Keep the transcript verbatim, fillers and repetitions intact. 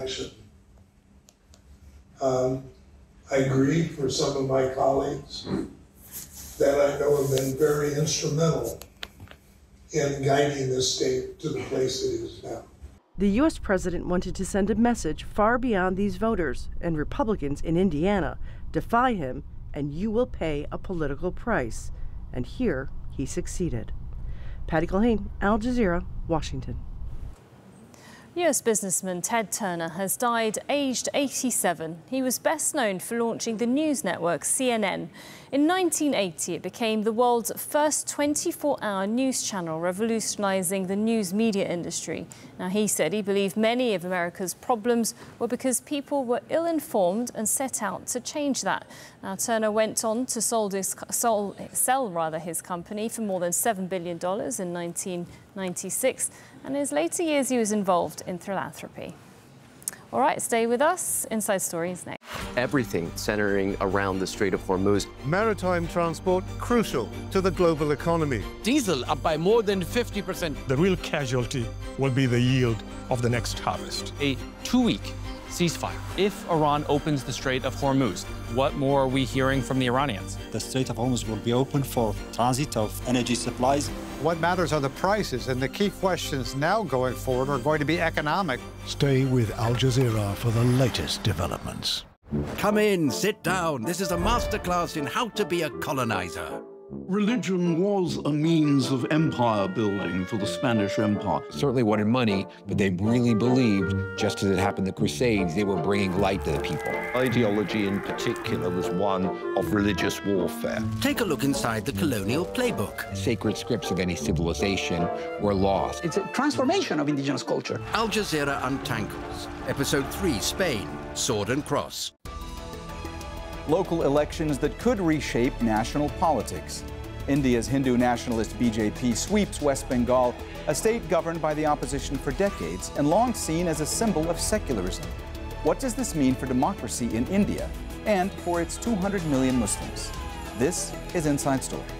election. Um, I agree for some of my colleagues that I know have been very instrumental in guiding this state to the place it is now. The U S president wanted to send a message far beyond these voters, and Republicans in Indiana defy him, and you will pay a political price. And here he succeeded. Patty Culhane, Al Jazeera, Washington. U S businessman Ted Turner has died aged eighty-seven. He was best known for launching the news network C N N. In nineteen eighty, it became the world's first twenty-four hour news channel, revolutionizing the news media industry. Now, he said he believed many of America's problems were because people were ill-informed and set out to change that. Now, Turner went on to sold his, sold, sell rather, his company for more than seven billion dollars in nineteen ninety-six. And in his later years, he was involved in philanthropy. All right, stay with us. Inside Story is next. Everything centering around the Strait of Hormuz. Maritime transport crucial to the global economy. Diesel up by more than fifty percent. The real casualty will be the yield of the next harvest. A two-week ceasefire. If Iran opens the Strait of Hormuz, what more are we hearing from the Iranians? The Strait of Hormuz will be open for transit of energy supplies. What matters are the prices, and the key questions now going forward are going to be economic. Stay with Al Jazeera for the latest developments. Come in, sit down. This is a masterclass in how to be a colonizer. Religion was a means of empire building for the Spanish Empire. Certainly wanted money, but they really believed, just as it happened in the Crusades, they were bringing light to the people. Ideology in particular was one of religious warfare. Take a look inside the colonial playbook. Sacred scripts of any civilization were lost. It's a transformation of indigenous culture. Al Jazeera Untangles, Episode three, Spain, Sword and Cross. Local elections that could reshape national politics. India's Hindu nationalist B J P sweeps West Bengal, a state governed by the opposition for decades and long seen as a symbol of secularism. What does this mean for democracy in India and for its two hundred million Muslims? This is Inside Story.